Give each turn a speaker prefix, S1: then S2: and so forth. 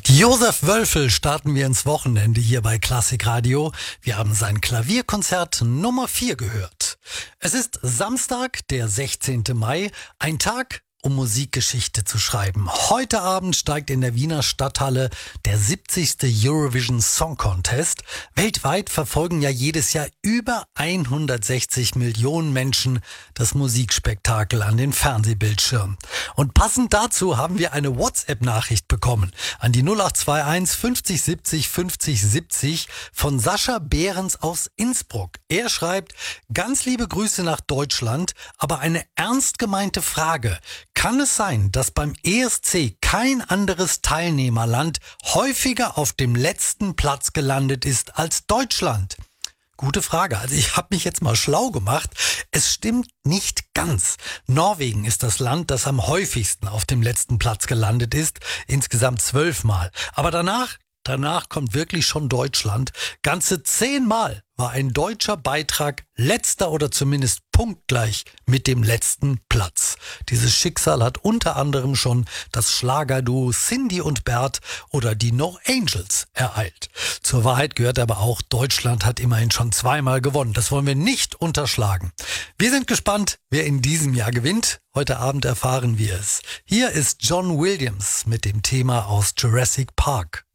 S1: Josef Wölfel starten wir ins Wochenende hier bei Klassik Radio. Wir haben sein Klavierkonzert Nummer 4 gehört. Es ist Samstag, der 16. Mai, ein Tag, um Musikgeschichte zu schreiben. Heute Abend steigt in der Wiener Stadthalle der 70. Eurovision Song Contest. Weltweit verfolgen ja jedes Jahr über 160 Millionen Menschen das Musikspektakel an den Fernsehbildschirmen. Und passend dazu haben wir eine WhatsApp-Nachricht bekommen an die 0821 50 70 50 70 von Sascha Behrens aus Innsbruck. Er schreibt: Ganz liebe Grüße nach Deutschland, aber eine ernst gemeinte Frage. Kann es sein, dass beim ESC kein anderes Teilnehmerland häufiger auf dem letzten Platz gelandet ist als Deutschland? Gute Frage. Also ich habe mich jetzt mal schlau gemacht. Es stimmt nicht ganz. Norwegen ist das Land, das am häufigsten auf dem letzten Platz gelandet ist. Insgesamt 12 Mal. Aber danach kommt wirklich schon Deutschland. Ganze 10 Mal war ein deutscher Beitrag letzter oder zumindest punktgleich mit dem letzten Platz. Dieses Schicksal hat unter anderem schon das Schlagerduo Cindy und Bert oder die No Angels ereilt. Zur Wahrheit gehört aber auch, Deutschland hat immerhin schon 2-mal gewonnen. Das wollen wir nicht unterschlagen. Wir sind gespannt, wer in diesem Jahr gewinnt. Heute Abend erfahren wir es. Hier ist John Williams mit dem Thema aus Jurassic Park.